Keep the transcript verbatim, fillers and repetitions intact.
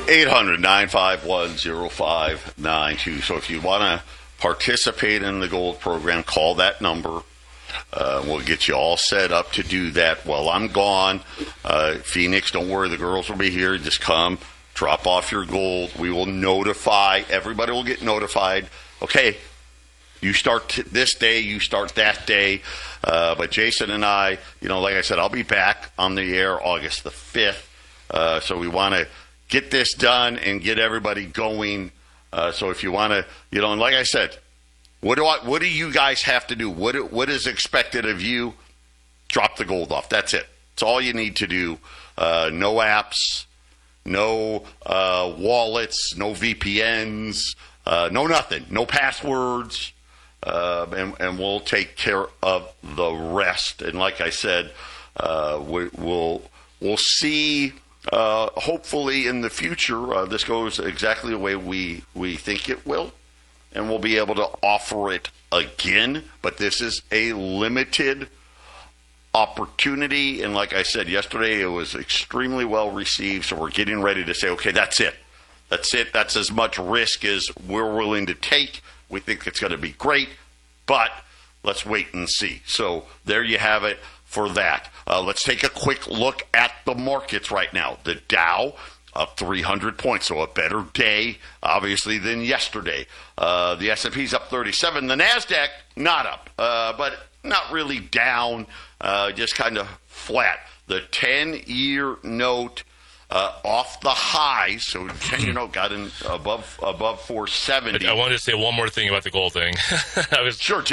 eight hundred, nine five one, oh five nine two. So if you want to participate in the gold program, call that number. Uh, we'll get you all set up to do that while I'm gone. Uh, Phoenix, don't worry, the girls will be here. Just come, drop off your gold. We will notify. Everybody will get notified. Okay, you start t- this day, you start that day. Uh, but Jason and I, you know, like I said, I'll be back on the air August the fifth. Uh, so we want to get this done and get everybody going. Uh, so if you want to, you know, and like I said, what do I, what do you guys have to do? What what is expected of you? Drop the gold off. That's it. It's all you need to do. Uh, no apps, no uh, wallets, no V P Ns, uh, no nothing, no passwords, uh, and, and we'll take care of the rest. And like I said, uh, we, we'll we'll see. Uh, hopefully, in the future, uh, this goes exactly the way we we think it will. And we'll be able to offer it again. But this is a limited opportunity. And like I said yesterday, it was extremely well received. So we're getting ready to say, okay, that's it. That's it. That's as much risk as we're willing to take. We think it's going to be great. But let's wait and see. So there you have it for that. Uh, let's take a quick look at the markets right now. The Dow up three hundred points, so a better day, obviously, than yesterday. Uh, the S and P's up thirty-seven. The NASDAQ, not up, uh, but not really down, uh, just kind of flat. The ten-year note uh, off the highs, so the ten-year note got in above above four seventy. I wanted to say one more thing about the gold thing. I was Sure,